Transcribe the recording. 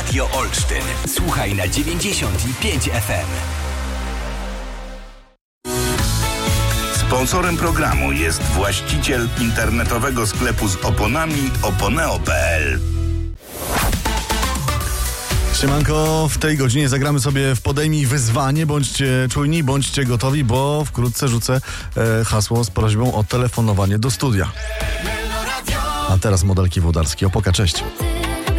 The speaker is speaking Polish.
Radio Olsztyn. Słuchaj na 95 FM. Sponsorem programu jest właściciel internetowego sklepu z oponami oponeo.pl. Siemanko, w tej godzinie zagramy sobie w Podejmij wyzwanie. Bądźcie czujni, bądźcie gotowi, bo wkrótce rzucę hasło z prośbą o telefonowanie do studia. A teraz modelki Włodarski. Opoka, cześć.